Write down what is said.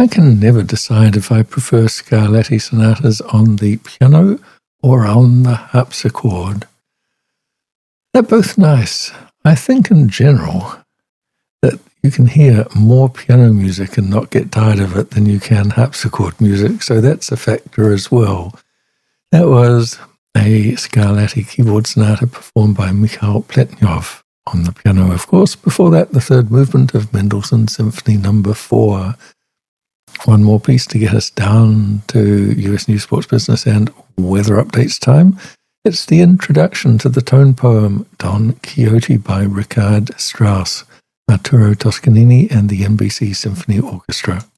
I can never decide if I prefer Scarlatti sonatas on the piano or on the harpsichord. They're both nice. I think in general that you can hear more piano music and not get tired of it than you can harpsichord music, so that's a factor as well. That was a Scarlatti keyboard sonata performed by Mikhail Pletnyov on the piano, of course. Before that, the third movement of Mendelssohn's Symphony No. 4. One more piece to get us down to US News, Sports, Business and weather updates time. It's the introduction to the tone poem Don Quixote by Richard Strauss, Arturo Toscanini and the NBC Symphony Orchestra.